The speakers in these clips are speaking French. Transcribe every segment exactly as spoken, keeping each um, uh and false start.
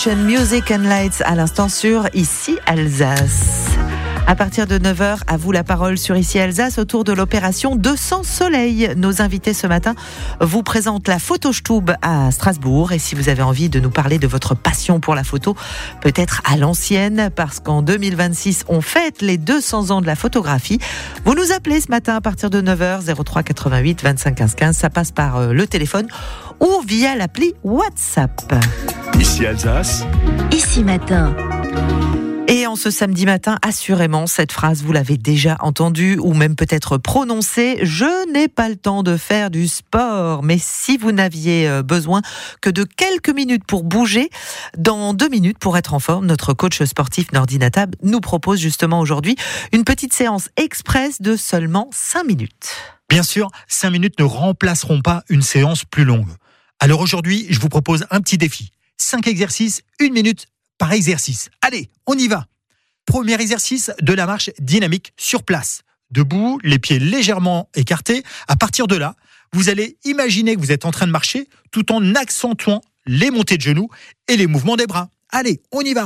Music and Lights à l'instant sur Ici Alsace. À partir de neuf heures, à vous la parole sur Ici Alsace autour de l'opération deux cents Soleil. Nos invités ce matin vous présentent la Fotostube à Strasbourg. Et si vous avez envie de nous parler de votre passion pour la photo, peut-être à l'ancienne, parce qu'en deux mille vingt-six, on fête les deux cents ans de la photographie. Vous nous appelez ce matin à partir de neuf heures, zéro trois quatre-vingt-huit vingt-cinq quinze quinze. Ça passe par le téléphone ou via l'appli WhatsApp. Ici Alsace. Ici matin. Et en ce samedi matin, assurément, cette phrase, vous l'avez déjà entendue ou même peut-être prononcée. Je n'ai pas le temps de faire du sport. Mais si vous n'aviez besoin que de quelques minutes pour bouger, dans deux minutes pour être en forme, notre coach sportif Nordine Natab nous propose justement aujourd'hui une petite séance express de seulement cinq minutes. Bien sûr, cinq minutes ne remplaceront pas une séance plus longue. Alors aujourd'hui, je vous propose un petit défi. cinq exercices, une minute par exercice. Allez, on y va. Premier exercice de la marche dynamique sur place. Debout, les pieds légèrement écartés. À partir de là, vous allez imaginer que vous êtes en train de marcher tout en accentuant les montées de genoux et les mouvements des bras. Allez, on y va.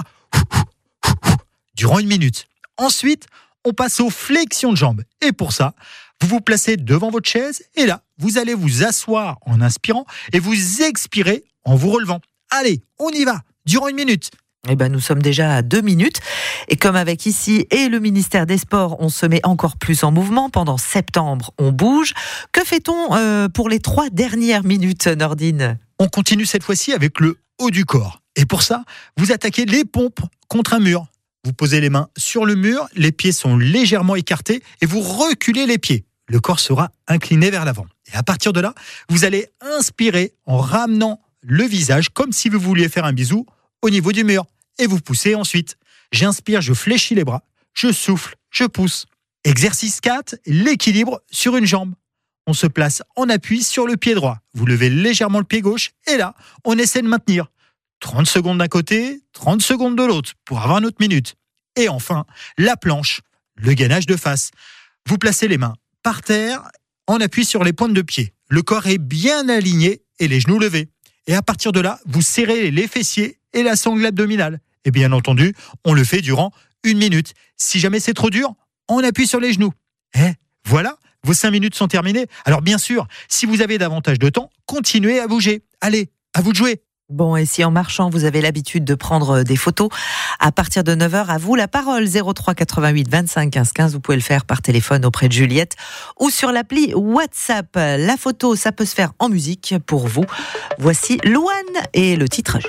Durant une minute. Ensuite, on passe aux flexions de jambes. Et pour ça, vous vous placez devant votre chaise et là, vous allez vous asseoir en inspirant et vous expirez en vous relevant. Allez, on y va. Durant une minute. Eh ben, nous sommes déjà à deux minutes. Et comme avec ici et le ministère des Sports, on se met encore plus en mouvement. Pendant septembre, on bouge. Que fait-on euh, pour les trois dernières minutes, Nordine ? On continue cette fois-ci avec le haut du corps. Et pour ça, vous attaquez les pompes contre un mur. Vous posez les mains sur le mur, les pieds sont légèrement écartés et vous reculez les pieds. Le corps sera incliné vers l'avant. Et à partir de là, vous allez inspirer en ramenant le visage comme si vous vouliez faire un bisou au niveau du mur. Et vous poussez ensuite. J'inspire, je fléchis les bras, je souffle, je pousse. Exercice quatre, l'équilibre sur une jambe. On se place en appui sur le pied droit. Vous levez légèrement le pied gauche et là, on essaie de maintenir. trente secondes d'un côté, trente secondes de l'autre pour avoir notre minute. Et enfin, la planche, le gainage de face. Vous placez les mains par terre, en appui sur les pointes de pied. Le corps est bien aligné et les genoux levés. Et à partir de là, vous serrez les fessiers et la sangle abdominale. Et bien entendu, on le fait durant une minute. Si jamais c'est trop dur, on appuie sur les genoux. Et voilà, vos cinq minutes sont terminées. Alors bien sûr, si vous avez davantage de temps, continuez à bouger. Allez, à vous de jouer. Bon, et si en marchant, vous avez l'habitude de prendre des photos, à partir de neuf heures, à vous la parole, zéro trois quatre-vingt-huit vingt-cinq quinze quinze. Vous pouvez le faire par téléphone auprès de Juliette ou sur l'appli WhatsApp. La photo, ça peut se faire en musique pour vous. Voici Louane et le titre.